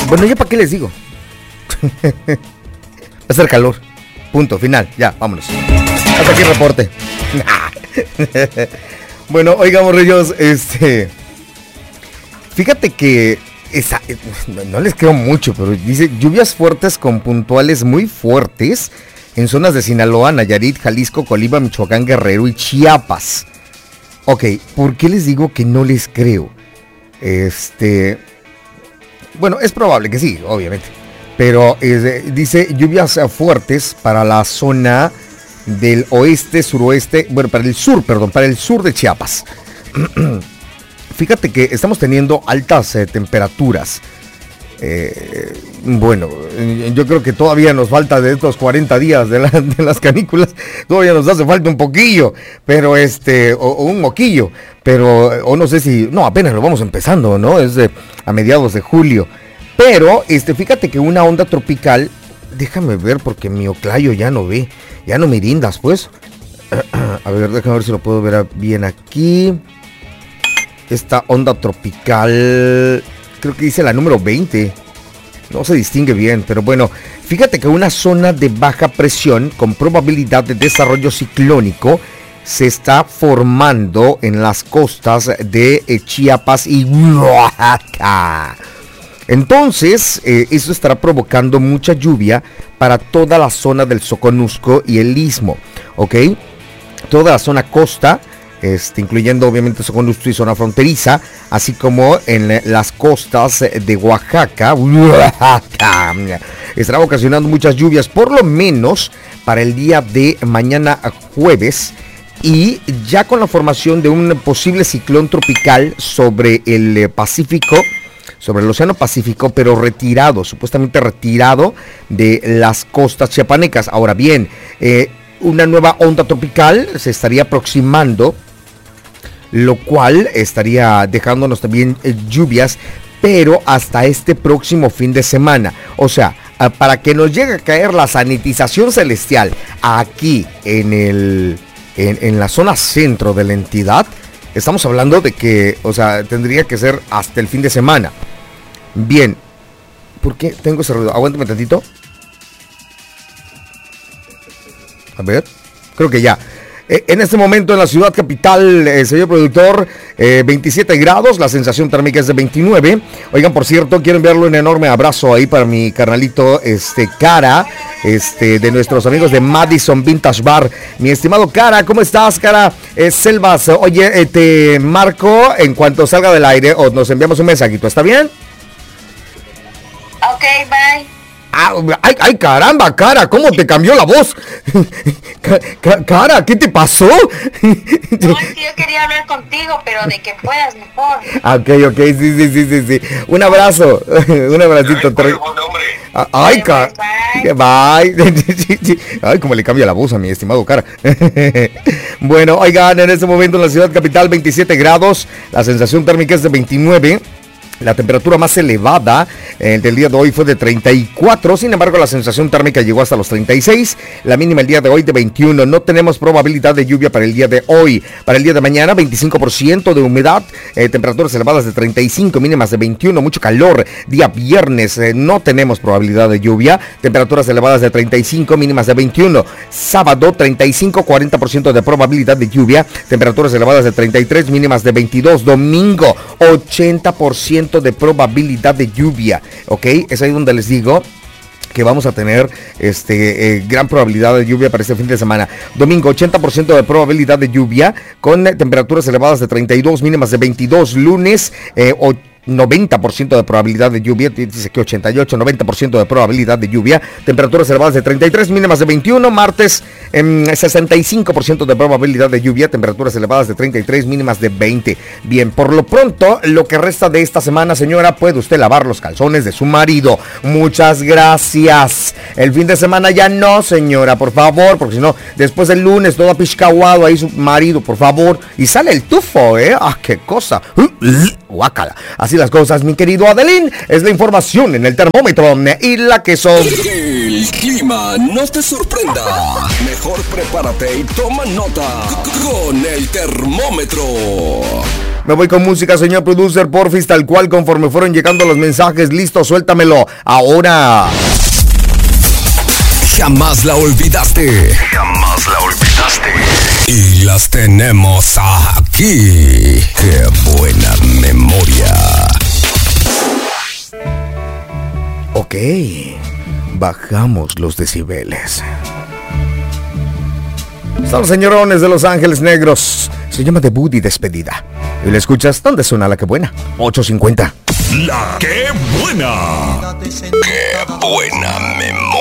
Bueno, ¿ya para qué les digo? Va a ser calor. Punto, final. Ya, vámonos. Hasta aquí el reporte. Bueno, oigan, morrillos, fíjate que no les creo mucho, pero dice lluvias fuertes con puntuales muy fuertes en zonas de Sinaloa, Nayarit, Jalisco, Colima, Michoacán, Guerrero y Chiapas. Ok, ¿por qué les digo que no les creo? Bueno, es probable que sí, obviamente. Pero dice lluvias fuertes para la zona del oeste, suroeste, bueno, para el sur de Chiapas. Fíjate que estamos teniendo altas temperaturas. Bueno, yo creo que todavía nos falta de estos 40 días de las canículas, todavía nos hace falta un poquillo, pero o un moquillo, pero, o no sé si, no, apenas lo vamos empezando, ¿no? Es a mediados de julio, pero, fíjate que una onda tropical, déjame ver porque mi oclayo ya no ve, ya no me rindas, pues, a ver, déjame ver si lo puedo ver bien aquí, esta onda tropical, creo que dice la número 20. No se distingue bien, pero bueno, fíjate que una zona de baja presión con probabilidad de desarrollo ciclónico se está formando en las costas de Chiapas y Oaxaca. Entonces, eso estará provocando mucha lluvia para toda la zona del Soconusco y el Istmo, ¿ok? Toda la zona costa, incluyendo obviamente Soconusco y zona fronteriza, así como en las costas de Oaxaca, estará ocasionando muchas lluvias, por lo menos para el día de mañana jueves, y ya con la formación de un posible ciclón tropical sobre el Pacífico, sobre el Océano Pacífico, pero supuestamente retirado de las costas chiapanecas. Ahora bien, una nueva onda tropical se estaría aproximando, lo cual estaría dejándonos también lluvias, pero hasta este próximo fin de semana. O sea, para que nos llegue a caer la sanitización celestial aquí en la zona centro de la entidad, estamos hablando de que, o sea, tendría que ser hasta el fin de semana. Bien, ¿por qué tengo ese ruido? Aguántame tantito. A ver, creo que ya. En este momento en la ciudad capital, señor productor, 27 grados, la sensación térmica es de 29. Oigan, por cierto, quiero enviarle un enorme abrazo ahí para mi carnalito, Cara, de nuestros amigos de Madison Vintage Bar. Mi estimado Cara, ¿cómo estás, Cara? Selvas, oye, te marco en cuanto salga del aire o nos enviamos un mensajito, ¿está bien? Ok, bye. Ay, caramba, Cara, ¿cómo te cambió la voz? Cara, ¿qué te pasó? No, es que yo quería hablar contigo, pero de que puedas mejor. Ok, sí. Un abrazo, un abracito. Ay, Cara. Bye. Ay, cómo le cambia la voz a mi estimado Cara. Bueno, oigan, en este momento en la ciudad capital, 27 grados, la sensación térmica es de 29. La temperatura más elevada del día de hoy fue de 34, sin embargo la sensación térmica llegó hasta los 36, la mínima el día de hoy de 21, no tenemos probabilidad de lluvia para el día de hoy. Para el día de mañana, 25% de humedad, temperaturas elevadas de 35, mínimas de 21, mucho calor. Día viernes, no tenemos probabilidad de lluvia, temperaturas elevadas de 35, mínimas de 21. Sábado, 35, 40% de probabilidad de lluvia, temperaturas elevadas de 33, mínimas de 22. Domingo, 80% de probabilidad de lluvia, ¿ok? Es ahí donde les digo que vamos a tener gran probabilidad de lluvia para este fin de semana. Domingo, 80% de probabilidad de lluvia con temperaturas elevadas de 32, mínimas de 22. Lunes, 90% de probabilidad de lluvia, dice que 88, 90% de probabilidad de lluvia, temperaturas elevadas de 33, mínimas de 21, martes 65% de probabilidad de lluvia, temperaturas elevadas de 33, mínimas de 20. Bien, por lo pronto, lo que resta de esta semana, señora, puede usted lavar los calzones de su marido. Muchas gracias. El fin de semana ya no, señora, por favor, porque si no, después del lunes todo apiscahuado ahí su marido, por favor, y sale el tufo, qué cosa. Guácala. Así las cosas, mi querido Adelín, es la información en el termómetro y la que son. El clima no te sorprenda. Mejor prepárate y toma nota con el termómetro. Me voy con música, señor producer, porfis, tal cual conforme fueron llegando los mensajes. Listo, suéltamelo. Ahora. Jamás la olvidaste. Jamás la olvidaste. Y las tenemos aquí. ¡Qué buena memoria! Ok, bajamos los decibeles. Son los señorones de Los Ángeles Negros. Se llama Debut y Despedida. Y le escuchas, ¿dónde suena la que buena? 850. La que buena. ¡Qué buena memoria!